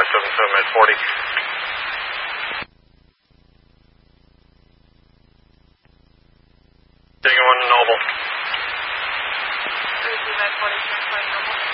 572 at 40. Taking 1 to Noble. 32 at 40, 6 Noble.